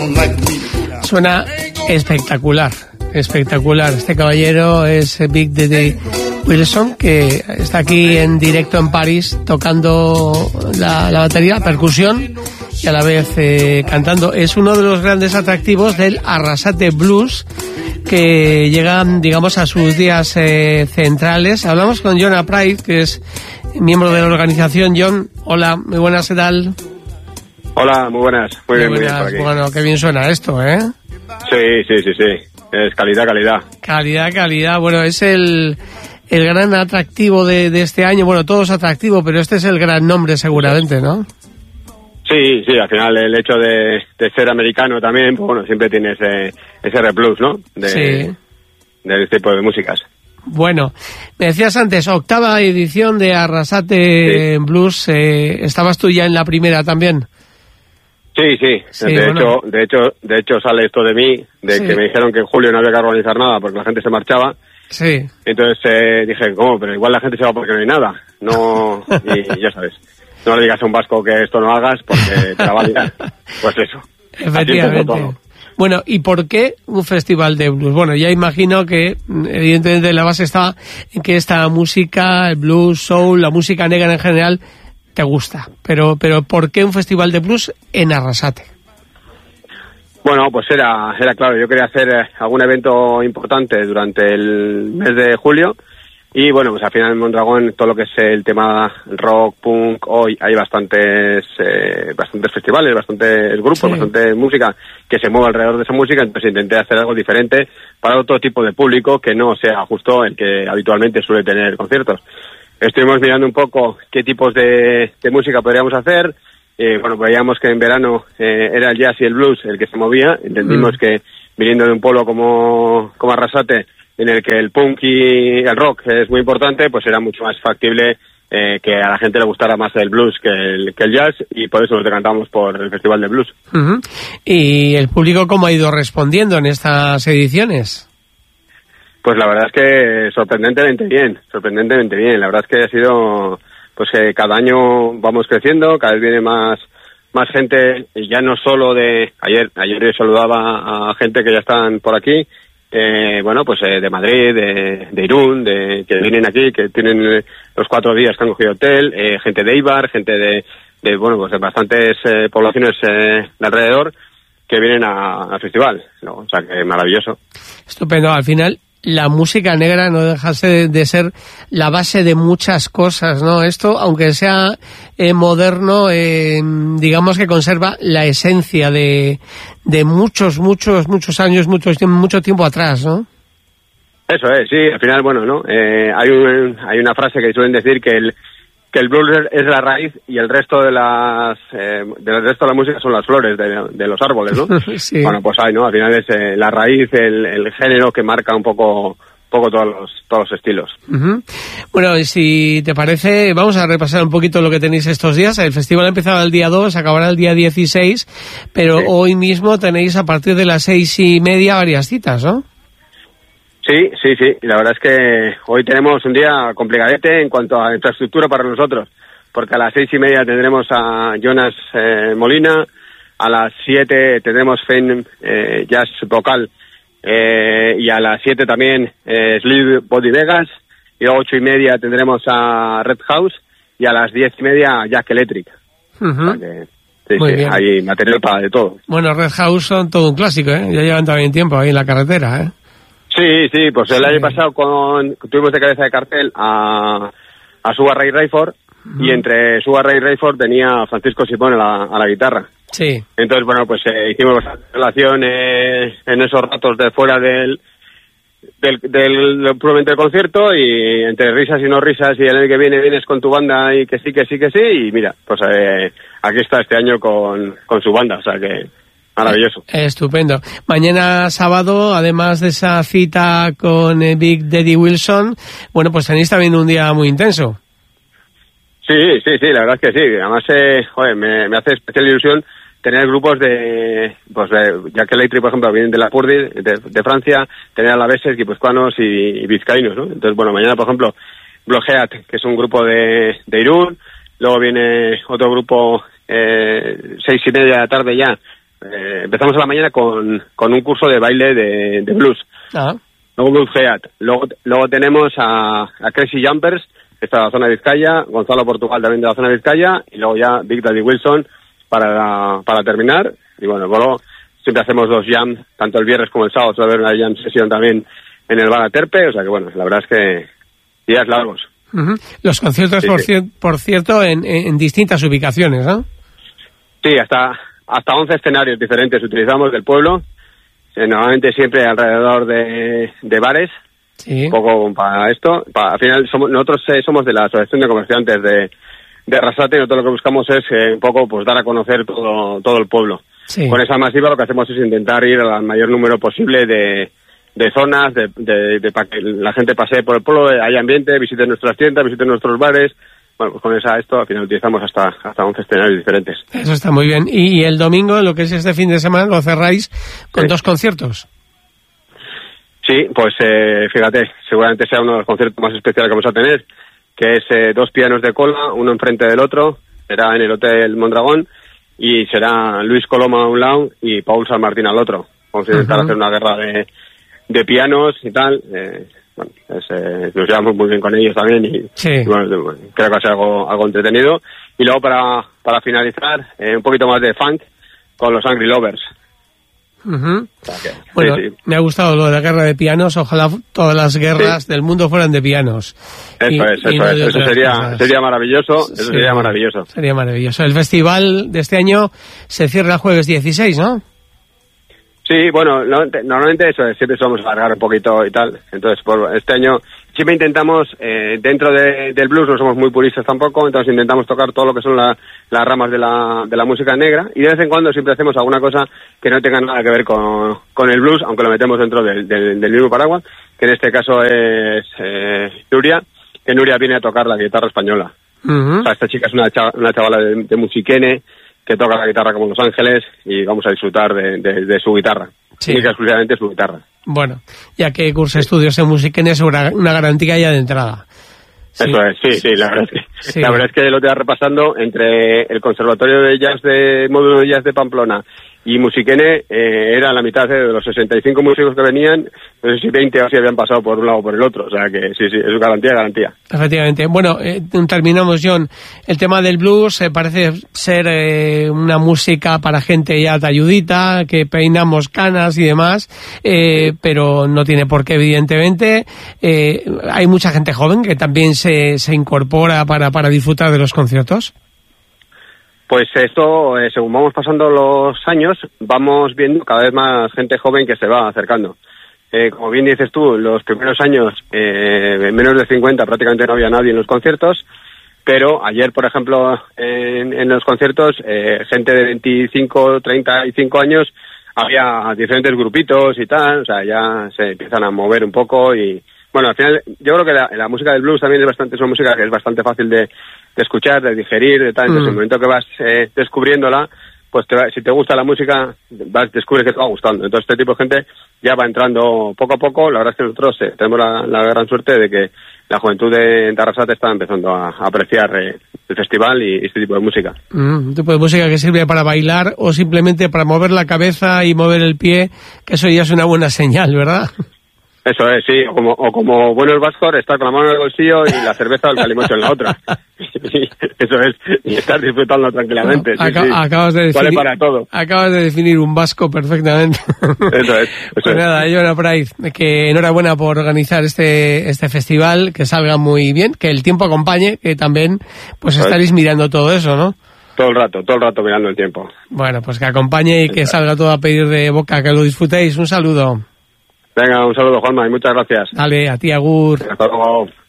Suena espectacular, espectacular. Este caballero es Big Daddy Wilson, que está aquí en directo en París tocando la batería, la percusión y a la vez cantando. Es uno de los grandes atractivos del Arrasate Blues, que llegan, digamos, a sus días centrales. Hablamos con John Price, que es miembro de la organización. John, hola, muy buenas, ¿qué tal? Hola, muy buenas. Muy bien por aquí. Bueno, qué bien suena esto, ¿eh? Sí. Es calidad. Calidad. Bueno, es el gran atractivo de este año. Bueno, todo es atractivo, pero este es el gran nombre seguramente, ¿no? Sí, al final el hecho de ser americano también, pues bueno, siempre tiene ese replus, ¿no? De este tipo de músicas. Bueno, me decías antes, 8ª edición de Arrasate Blues. ¿Estabas tú ya en la primera también? Sí. De hecho sale esto de mí, que me dijeron que en julio no había que organizar nada porque la gente se marchaba. Sí. Entonces dije, ¿cómo? Pero igual la gente se va porque no hay nada. No, y ya sabes, no le digas a un vasco que esto no hagas porque te la va a liar. Pues eso. Efectivamente. Bueno, ¿y por qué un festival de blues? Bueno, ya imagino que evidentemente la base está en que esta música, el blues, soul, la música negra en general, te gusta, pero ¿por qué un festival de blues en Arrasate? Bueno, pues era claro, yo quería hacer algún evento importante durante el mes de julio y bueno, pues al final en Mondragón todo lo que es el tema rock, punk, hoy hay bastantes festivales, bastantes grupos, bastante música que se mueve alrededor de esa música, entonces intenté hacer algo diferente para otro tipo de público que no sea justo el que habitualmente suele tener conciertos. Estuvimos mirando un poco qué tipos de música podríamos hacer. Bueno, veíamos que en verano era el jazz y el blues el que se movía. Entendimos que viniendo de un pueblo como Arrasate, en el que el punk y el rock es muy importante, pues era mucho más factible que a la gente le gustara más el blues que el jazz, y por eso nos decantamos por el Festival de Blues. ¿Y el público cómo ha ido respondiendo en estas ediciones? Pues la verdad es que sorprendentemente bien. La verdad es que ha sido, pues que cada año vamos creciendo, cada vez viene más gente, y ya no solo de ayer yo saludaba a gente que ya están por aquí, bueno, pues de Madrid, de Irún, que vienen aquí, que tienen los 4 días que han cogido hotel, gente de Eibar, gente de bueno, pues de bastantes poblaciones de alrededor que vienen al festival, ¿no? O sea que maravilloso. Estupendo. Al final la música negra no deja de ser la base de muchas cosas, ¿no? Esto, aunque sea moderno, digamos que conserva la esencia de muchos años, mucho tiempo atrás, ¿no? Eso es, sí. Al final, bueno, ¿no? Hay una frase que suelen decir que el blues es la raíz y el resto de la música son las flores de los árboles, ¿no? Sí. Bueno, pues hay, ¿no? Al final es la raíz, el género que marca un poco todos los estilos. Bueno, y si te parece, vamos a repasar un poquito lo que tenéis estos días. El festival empezaba el día 2, acabará el día 16, pero sí, hoy mismo tenéis a partir de las 6:30 varias citas, ¿no? Sí. La verdad es que hoy tenemos un día complicadete en cuanto a infraestructura para nosotros, porque a las 6:30 tendremos a Jonas Molina, a las 7 tendremos Fame Jazz Vocal, y a las 7 también Sleep Body Vegas, y a 8:30 tendremos a Red House, y a las 10:30 Jack Electric. O sea que, sí, hay material para de todo. Bueno, Red House son todo un clásico, ¿eh? Ya llevan también tiempo ahí en la carretera, ¿eh? Sí, pues el año pasado tuvimos de cabeza de cartel a Sugar Ray Rayford, y entre Sugar Ray Rayford tenía Francisco Simón a la guitarra. Sí. Entonces, bueno, pues hicimos bastante relación en esos ratos de fuera del puramente del concierto, y entre risas y no risas, y el año que vienes con tu banda y que sí, y mira, pues aquí está este año con su banda, o sea que maravilloso. Estupendo. Mañana sábado, además de esa cita con Big Daddy Wilson, bueno, pues tenéis también un día muy intenso. Sí, la verdad es que sí. Además, me hace especial ilusión tener grupos de Jack Electric, por ejemplo, vienen de la Purdi, de Francia, tener alaveses, guipuzcoanos y vizcaínos, ¿no? Entonces, bueno, mañana, por ejemplo, Blogeat, que es un grupo de Irún, luego viene otro grupo 6:30 de la tarde ya, empezamos a la mañana con un curso de baile de blues. Luego Blues Head. Luego tenemos a Crazy Jumpers, que está de la zona de Vizcaya, Gonzalo Portugal también de la zona de Vizcaya, y luego ya Big Daddy Wilson para terminar. Y bueno, luego siempre hacemos 2 jams, tanto el viernes como el sábado, suele haber una jam sesión también en el Bar Aterpe, o sea que bueno, la verdad es que días largos. Los conciertos, por cierto, en distintas ubicaciones, ¿no? Sí, hasta 11 escenarios diferentes utilizamos del pueblo, normalmente siempre alrededor de bares, un poco para esto. Al final nosotros somos de la Asociación de Comerciantes de Arrasate, y nosotros lo que buscamos es un poco pues dar a conocer todo el pueblo. Sí. Con esa masiva lo que hacemos es intentar ir al mayor número posible de zonas, para que la gente pase por el pueblo, haya ambiente, visite nuestras tiendas, visite nuestros bares. Bueno, pues con esto al final utilizamos hasta 11 escenarios diferentes. Eso está muy bien. Y el domingo, lo que es este fin de semana, lo cerráis con 2 conciertos. Sí, pues fíjate, seguramente sea uno de los conciertos más especiales que vamos a tener, que es 2 pianos de cola, uno enfrente del otro, será en el Hotel Mondragón, y será Luis Coloma a un lado y Paul San Martín al otro. Vamos a intentar hacer una guerra de pianos y tal. Bueno, nos llevamos muy bien con ellos también y bueno, creo que va a ser algo entretenido. Y luego para finalizar, un poquito más de funk con los Angry Lovers. Bueno, me ha gustado lo de la guerra de pianos. Ojalá todas las guerras del mundo fueran de pianos. Eso sería maravilloso. Sería maravilloso. Sería maravilloso. El festival de este año se cierra el jueves 16, ¿no? Sí, bueno, normalmente siempre somos alargar un poquito y tal. Entonces, por este año siempre intentamos, dentro del blues no somos muy puristas tampoco, entonces intentamos tocar todo lo que son las ramas de la música negra, y de vez en cuando siempre hacemos alguna cosa que no tenga nada que ver con el blues, aunque lo metemos dentro del mismo paraguas, que en este caso es Nuria, que Nuria viene a tocar la guitarra española. O sea, esta chica es una chavala de Musiquene, que toca la guitarra como Los Ángeles, y vamos a disfrutar de su guitarra, única exclusivamente su guitarra. Bueno, ya que cursa estudios en Musiquene es una garantía ya de entrada. Eso es, sí, la verdad es que la verdad es que lo te va repasando entre el Conservatorio de Jazz Módulo de Jazz de Pamplona y Musiquene, era la mitad de los 65 músicos que venían, no sé si 20 o así habían pasado por un lado o por el otro, o sea que sí, es garantía. Efectivamente. Bueno, terminamos, John. El tema del blues parece ser una música para gente ya talludita, que peinamos canas y demás, pero no tiene por qué, evidentemente. Hay mucha gente joven que también se incorpora para disfrutar de los conciertos. Pues esto, según vamos pasando los años, vamos viendo cada vez más gente joven que se va acercando. Como bien dices tú, los primeros años, menos de 50 prácticamente no había nadie en los conciertos, pero ayer, por ejemplo, en los conciertos, gente de 25, 35 años, había diferentes grupitos y tal, o sea, ya se empiezan a mover un poco y... Bueno, al final, yo creo que la música del blues también es una música que es bastante fácil de escuchar, de digerir, de tal. Entonces, en el momento que vas descubriéndola, pues si te gusta la música, descubres que te va gustando. Entonces, este tipo de gente ya va entrando poco a poco. La verdad es que nosotros tenemos la gran suerte de que la juventud de Arrasate está empezando a apreciar el festival y este tipo de música. Un tipo de música que sirve para bailar o simplemente para mover la cabeza y mover el pie, que eso ya es una buena señal, ¿verdad? Eso es, sí, o como buenos vascos, estar con la mano en el bolsillo y la cerveza o el calimocho en la otra. Eso es, y estar disfrutando tranquilamente. Bueno, acabas de definir, vale para todo. Acabas de definir un vasco perfectamente. Eso es. Pues nada, Joan Praiz, que enhorabuena por organizar este festival, que salga muy bien, que el tiempo acompañe, que también pues estaréis mirando todo eso, ¿no? Todo el rato mirando el tiempo. Bueno, pues que acompañe y que salga todo a pedir de boca, que lo disfrutéis. Un saludo. Venga, un saludo, Juanma, y muchas gracias. Dale, a ti, agur. Hasta luego.